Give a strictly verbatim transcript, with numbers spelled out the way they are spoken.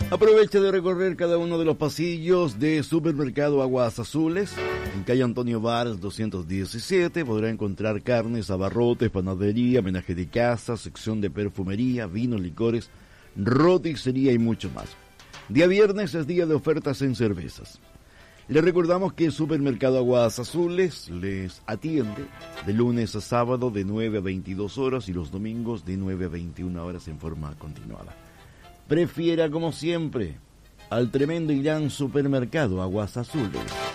Aproveche de recorrer cada uno de los pasillos de Supermercado Aguas Azules. En calle Antonio Varas doscientos diecisiete podrá encontrar carnes, abarrotes, panadería, menaje de casa, sección de perfumería, vinos, licores, roticería y mucho más. Día viernes es día de ofertas en cervezas. Les recordamos que Supermercado Aguas Azules les atiende de lunes a sábado de nueve a veintidós horas y los domingos de nueve a veintiuna horas en forma continuada. Prefiera, como siempre, al tremendo y gran Supermercado Aguas Azules.